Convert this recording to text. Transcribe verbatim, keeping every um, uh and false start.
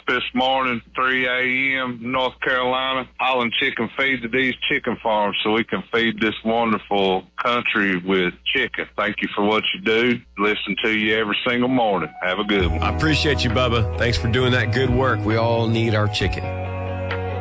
this morning, three a.m., North Carolina, hauling chicken feed to these chicken farms so we can feed this wonderful country with chicken. Thank you for what you do. Listen to you every single morning. Have a good one. I appreciate you, Bubba. Thanks for doing that good work. We all need our chicken.